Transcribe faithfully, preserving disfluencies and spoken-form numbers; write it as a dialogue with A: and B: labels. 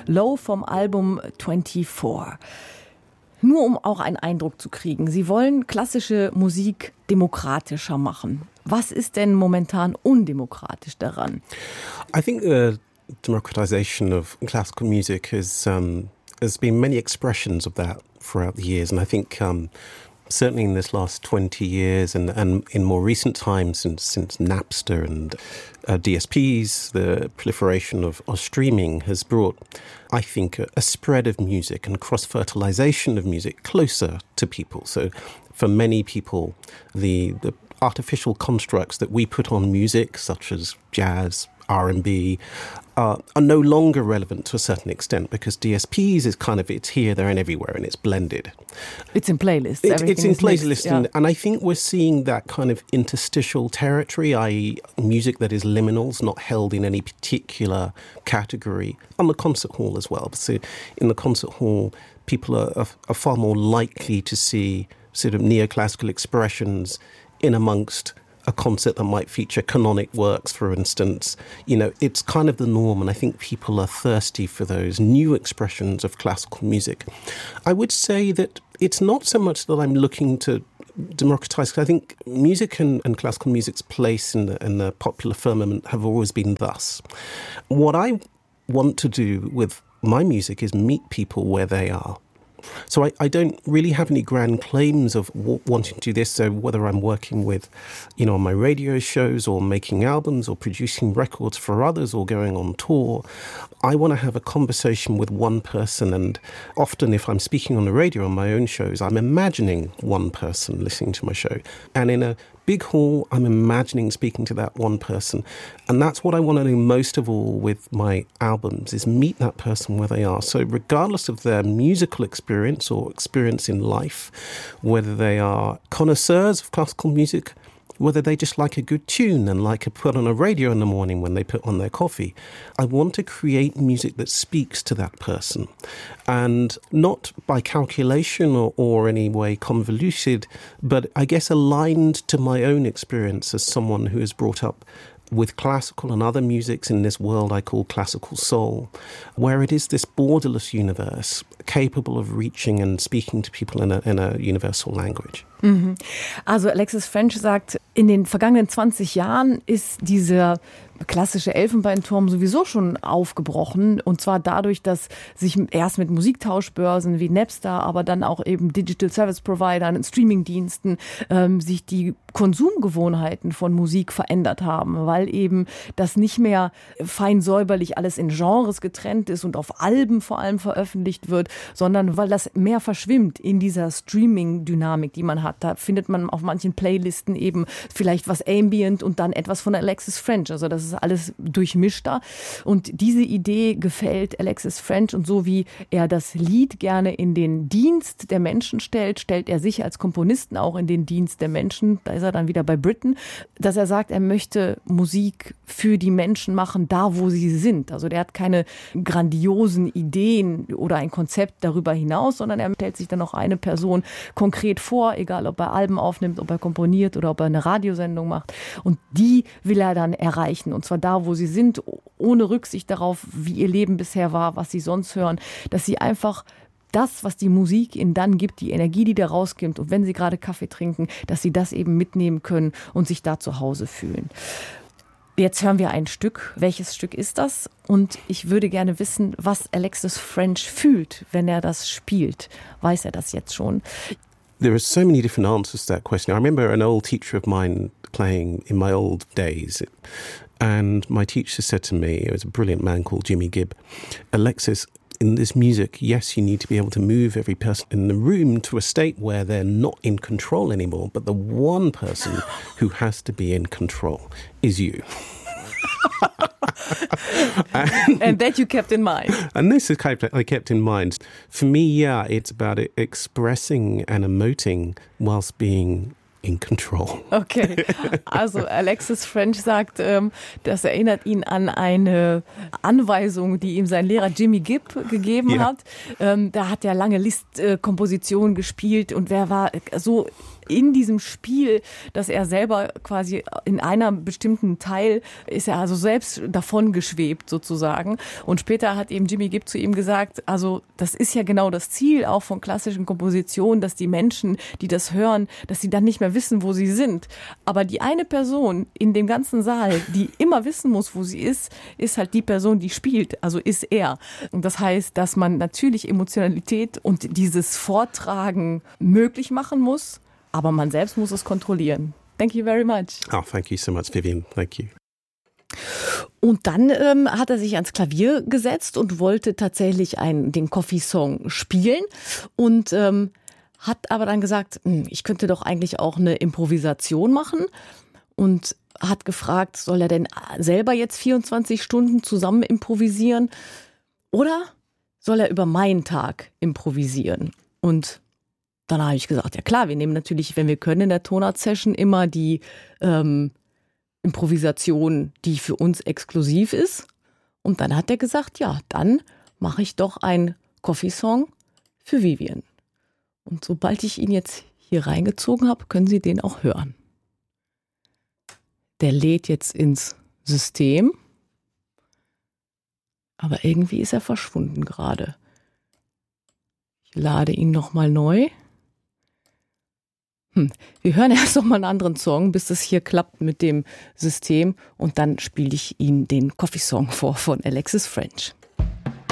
A: Low vom Album vierundzwanzig. Nur um auch einen Eindruck zu kriegen. Sie wollen klassische Musik demokratischer machen. Was ist denn momentan undemokratisch daran?
B: I think the democratization of classical music is, um, there's been many expressions of that throughout the years. And I think um, certainly in this last twenty years and, and in more recent times since, since Napster and uh, D S Ps, the proliferation of, of streaming has brought, I think, a, a spread of music and cross-fertilization of music closer to people. So for many people, the, the artificial constructs that we put on music, such as jazz, R and B, uh, are no longer relevant to a certain extent because D S Ps is kind of, it's here, there and everywhere and it's blended.
A: It's in playlists.
B: It, it's in playlists
A: mixed,
B: and,
A: yeah.
B: and I think we're seeing that kind of interstitial territory, that is music that is liminals, not held in any particular category, on the concert hall as well. So in the concert hall, people are, are, are far more likely to see sort of neoclassical expressions in amongst a concert that might feature canonic works, for instance. You know, it's kind of the norm, and I think people are thirsty for those new expressions of classical music. I would say that it's not so much that I'm looking to democratize, because I think music and, and classical music's place in the, in the popular firmament have always been thus. What I want to do with my music is meet people where they are. So I, I don't really have any grand claims of w- wanting to do this. So whether I'm working with, you know, on my radio shows or making albums or producing records for others or going on tour, I want to have a conversation with one person. And often if I'm speaking on the radio on my own shows, I'm imagining one person listening to my show. And in a big hall, I'm imagining speaking to that one person. And that's what I want to do most of all with my albums, is meet that person where they are. So regardless of their musical experience or experience in life, whether they are connoisseurs of classical music, whether they just like a good tune and like to put on a radio in the morning when they put on their coffee. I want to create music that speaks to that person. And not by calculation or, or any way convoluted, but I guess aligned to my own experience as someone who is brought up with classical and other musics in this world I call classical soul, where it is this borderless universe capable of reaching and speaking to people in a, in a universal language.
A: Mhm. Also Alexis French sagt, in den vergangenen zwanzig Jahren ist dieser klassische Elfenbeinturm sowieso schon aufgebrochen, und zwar dadurch, dass sich erst mit Musiktauschbörsen wie Napster, aber dann auch eben Digital Service Providern, Streamingdiensten ähm, sich die Konsumgewohnheiten von Musik verändert haben, weil eben das nicht mehr fein säuberlich alles in Genres getrennt ist und auf Alben vor allem veröffentlicht wird, sondern weil das mehr verschwimmt in dieser Streaming-Dynamik, die man hat. Da findet man auf manchen Playlisten eben vielleicht was Ambient und dann etwas von Alexis French. Also das ist alles durchmischter. Und diese Idee gefällt Alexis French, und so wie er das Lied gerne in den Dienst der Menschen stellt, stellt er sich als Komponisten auch in den Dienst der Menschen. Da ist er dann wieder bei Britten, dass er sagt, er möchte Musik für die Menschen machen, da wo sie sind. Also der hat keine grandiosen Ideen oder ein Konzept darüber hinaus, sondern er stellt sich dann noch eine Person konkret vor, egal ob er Alben aufnimmt, ob er komponiert oder ob er eine Radiosendung macht. Und die will er dann erreichen. Und zwar da, wo sie sind, ohne Rücksicht darauf, wie ihr Leben bisher war, was sie sonst hören, dass sie einfach das, was die Musik ihnen dann gibt, die Energie, die da rauskommt, und wenn sie gerade Kaffee trinken, dass sie das eben mitnehmen können und sich da zu Hause fühlen. Jetzt hören wir ein Stück. Welches Stück ist das? Und ich würde gerne wissen, was Alexis French fühlt, wenn er das spielt. Weiß er das jetzt schon?
B: There are so many different answers to that question. I remember an old teacher of mine playing in my old days, and my teacher said to me, it was a brilliant man called Jimmy Gibb, Alexis, in this music, yes, you need to be able to move every person in the room to a state where they're not in control anymore, but the one person who has to be in control is you.
A: and, and that you kept in mind.
B: And this is kind of I kept in mind. For me, yeah, it's about it expressing and emoting whilst being in control.
A: Okay, also Alexis French sagt, ähm, das erinnert ihn an eine Anweisung, die ihm sein Lehrer Jimmy Gibb gegeben
B: ja.
A: hat. Ähm, da hat er lange List-Kompositionen gespielt, und wer war so in diesem Spiel, dass er selber quasi in einer bestimmten Teil ist er also selbst davon geschwebt sozusagen. Und später hat eben Jimmy Gibb zu ihm gesagt, also das ist ja genau das Ziel auch von klassischen Kompositionen, dass die Menschen, die das hören, dass sie dann nicht mehr wissen, wo sie sind. Aber die eine Person in dem ganzen Saal, die immer wissen muss, wo sie ist, ist halt die Person, die spielt, also ist er. Und das heißt, dass man natürlich Emotionalität und dieses Vortragen möglich machen muss, aber man selbst muss es kontrollieren. Thank you very much.
B: Oh, thank you so much, Vivian. Thank you.
A: Und dann ähm, hat er sich ans Klavier gesetzt und wollte tatsächlich einen, den Coffee-Song spielen und ähm, hat aber dann gesagt, ich könnte doch eigentlich auch eine Improvisation machen und hat gefragt, soll er denn selber jetzt vierundzwanzig Stunden zusammen improvisieren oder soll er über meinen Tag improvisieren? Und dann habe ich gesagt, ja klar, wir nehmen natürlich, wenn wir können, in der Tonart-Session immer die ähm, Improvisation, die für uns exklusiv ist. Und dann hat er gesagt, ja, dann mache ich doch einen Coffee-Song für Vivian. Und sobald ich ihn jetzt hier reingezogen habe, können Sie den auch hören. Der lädt jetzt ins System, aber irgendwie ist er verschwunden gerade. Ich lade ihn nochmal neu. Hm. Wir hören erst noch mal einen anderen Song, bis das hier klappt mit dem System und dann spiele ich Ihnen den Coffee Song vor von Alexis French.